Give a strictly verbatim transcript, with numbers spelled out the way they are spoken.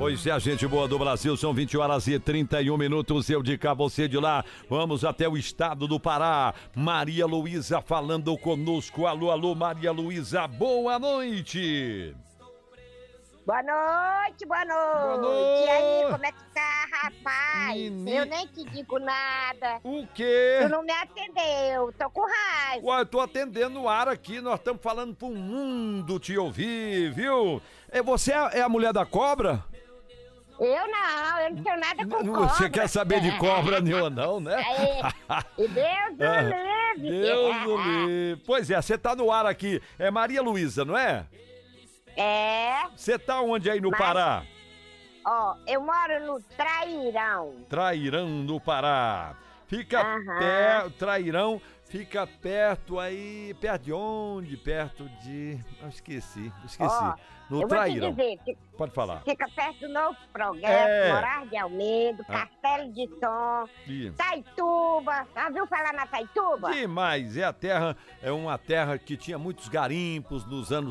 Pois é, gente boa do Brasil, são vinte horas e trinta e um minutos, eu de cá, você de lá. Vamos até o estado do Pará. Maria Luísa falando conosco. Alô, alô, Maria Luísa, boa noite. Boa noite, boa noite. Boa noite. E aí, como é que tá, rapaz? Menino. Eu nem te digo nada. O quê? Tu não me atendeu, tô com raiva. Ué, eu tô atendendo o ar aqui, nós estamos falando pro mundo te ouvir, viu? É, você é é a mulher da cobra? Eu não, eu não tenho nada com Não, cobra. você quer saber de cobra nenhuma não, né? É. E Deus do Ah, livre. Deus do livre. Pois é, você tá no ar aqui. É Maria Luísa, não é? É, Você tá onde aí no Mas- Pará? ó, eu moro no Trairão. Trairão no Pará. Fica Aham. perto, Trairão, fica perto aí, perto de onde? Perto de... Eu esqueci, esqueci. Ó, No eu Trairão. vou te dizer, fi- Pode falar. fica perto do Novo Progresso, É. Moraes de Almeida, Ah. Castelo de Tom, Ih. Taituba. Já viu falar na Taituba? Demais, é a terra, é uma terra que tinha muitos garimpos nos anos